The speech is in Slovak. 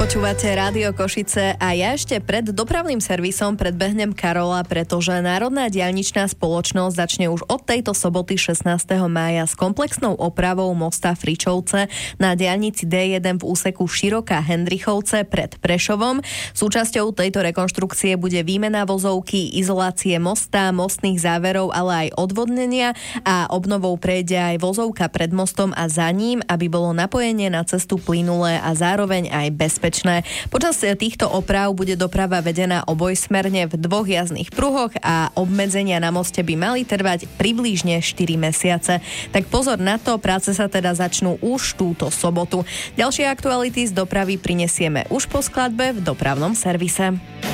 Počúvate Rádio Košice a ja ešte pred dopravným servisom predbehnem Karola, pretože Národná diaľničná spoločnosť začne už od tejto soboty 16. mája s komplexnou opravou mosta Fričovce na diaľnici D1 v úseku Široká Hendrichovce pred Prešovom. Súčasťou tejto rekonštrukcie bude výmena vozovky, izolácie mosta, mostných záverov, ale aj odvodnenia a obnovou prejde aj vozovka pred mostom a za ním, aby bolo napojenie na cestu plynulé a zároveň aj bezpečné. Počas týchto oprav bude doprava vedená obojsmerne v dvoch jazdných pruhoch a obmedzenia na moste by mali trvať približne 4 mesiace. Tak pozor na to, práce sa teda začnú už túto sobotu. Ďalšie aktuality z dopravy prinesieme už po skladbe v dopravnom servise.